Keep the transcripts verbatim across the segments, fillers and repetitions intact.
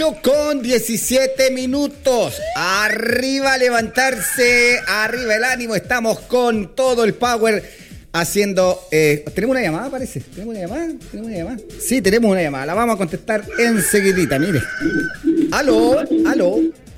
Con diecisiete minutos. Arriba levantarse, arriba el ánimo. Estamos con todo el power haciendo... Eh, ¿Tenemos una llamada, parece? ¿Tenemos una llamada? ¿Tenemos una llamada? Sí, tenemos una llamada. La vamos a contestar enseguidita, mire. Aló, aló.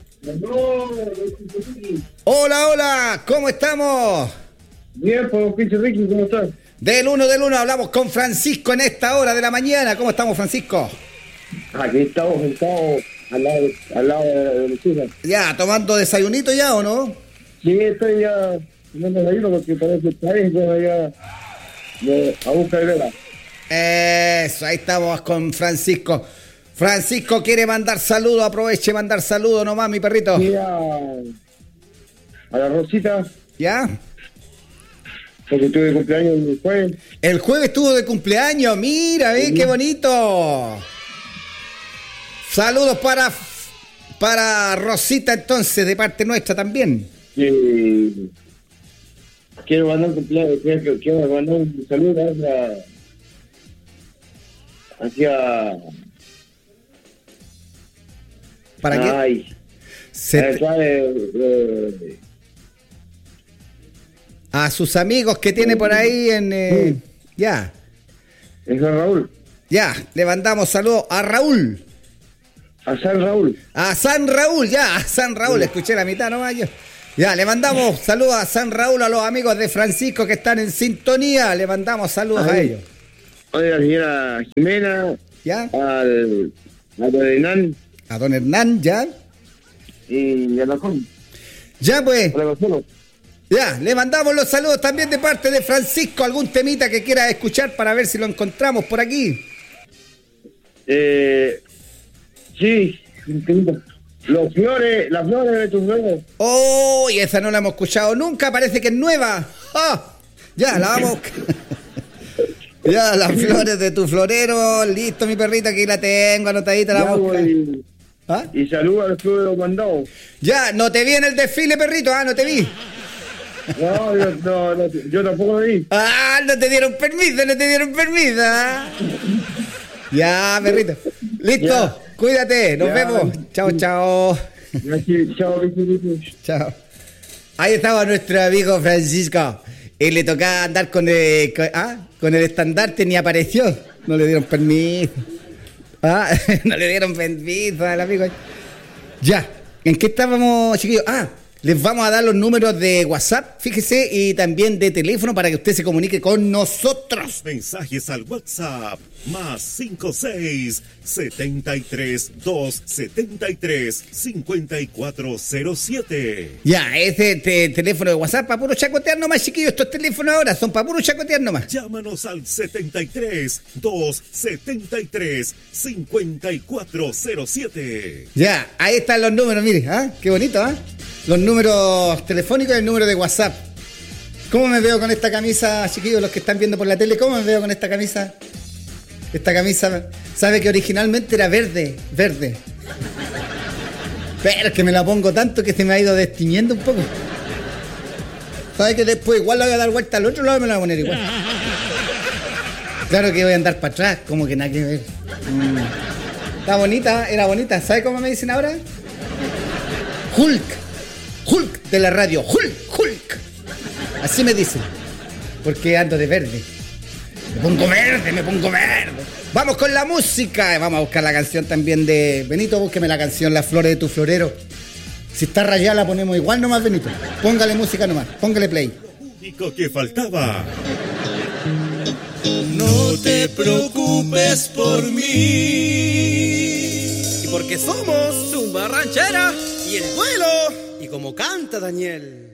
Hola, hola. ¿Cómo estamos? Bien, pues, pinche Ricky, ¿cómo estás? Del uno del uno hablamos con Francisco en esta hora de la mañana. ¿Cómo estamos, Francisco? Aquí estamos sentados al lado, al lado de la vecina. Ya, ¿tomando desayunito ya o no? Sí, estoy ya tomando desayuno porque parece que está ahí, pero ya de, a buscar vela. Eso, ahí estamos con Francisco. Francisco quiere mandar saludos, aproveche mandar saludos nomás, mi perrito. Sí, a, a la Rosita. ¿Ya? Porque tuve de cumpleaños el jueves. El jueves estuvo de cumpleaños, mira, ¿ves? Sí. Qué bonito. Saludos para para Rosita entonces, de parte nuestra también. Sí. Quiero mandar un cumpleaños, quiero, quiero mandar un saludo hacia hacia ¿para qué? Ay, Se te... de, de... a sus amigos que tiene por ahí en eh... sí. Ya. Es a Raúl. Ya, le mandamos saludos a Raúl. A San Raúl. A San Raúl, ya, a San Raúl, sí. Escuché la mitad nomás yo. Ya, le mandamos saludos a San Raúl, a los amigos de Francisco que están en sintonía, le mandamos saludos a, a ellos. Oye, a la señora Jimena, ¿ya? Al, a don Hernán. A don Hernán, ¿ya? Y a la Con. Ya, pues. Ya, le mandamos los saludos también de parte de Francisco, algún temita que quiera escuchar para ver si lo encontramos por aquí. Eh... Sí, los flores, las flores de tus flores. Oh, y esa no la hemos escuchado nunca, parece que es nueva. Oh, ya, la vamos. Ya, las flores de tu florero, listo, mi perrita, aquí la tengo anotadita, la vamos. Y, ¿ah? Y saluda a los flores de los mandados. Ya, no te vi en el desfile, perrito, ah, no te vi. No, yo, no, no, yo tampoco me vi. Ah, no te dieron permiso, no te dieron permiso. ¿Ah? Ya, perrito. Listo. Ya. Cuídate, nos ya, vemos. Chao, chao. Gracias, chao, chao. Ahí estaba nuestro amigo Francisco. Y le tocaba andar con el, con, ¿ah? con el estandarte, ni apareció. No le dieron permiso. ¿Ah? No le dieron permiso al amigo. Ya. ¿En qué estábamos, chiquillos? Ah, les vamos a dar los números de WhatsApp, fíjese, y también de teléfono para que usted se comunique con nosotros. Mensajes al WhatsApp, más cinco seis, setenta y tres, dos setenta y tres, cincuenta y cuatro cero siete. Ya, ese te, teléfono de WhatsApp para puro chacotear nomás, chiquillos. Estos teléfonos ahora son para puro chacotear nomás. Llámanos al setenta y tres, dos setenta y tres, cincuenta y cuatro cero siete. Ya, ahí están los números, mire, ¿ah? Qué bonito, ¿ah? Los números telefónicos y el número de WhatsApp. ¿Cómo me veo con esta camisa, chiquillos, los que están viendo por la tele? ¿Cómo me veo con esta camisa? Esta camisa, sabe que originalmente era verde, verde. Pero es que me la pongo tanto que se me ha ido destiñendo un poco. ¿Sabe que después igual la voy a dar vuelta al otro lado y me la voy a poner igual? Claro que voy a andar para atrás, como que nada que ver. Mm. Está bonita, era bonita. ¿Sabe cómo me dicen ahora? Hulk. Hulk de la radio. Hulk, Hulk. Así me dicen. Porque ando de verde. Me pongo verde, me pongo verde. Vamos con la música. Vamos a buscar la canción también de Benito. Búsqueme la canción Las flores de tu florero. Si está rayada la ponemos igual nomás, Benito. Póngale música nomás. Póngale play. Lo único que faltaba. No te preocupes por mí. Y porque somos Zumba Ranchera y el duelo. Y como canta Daniel.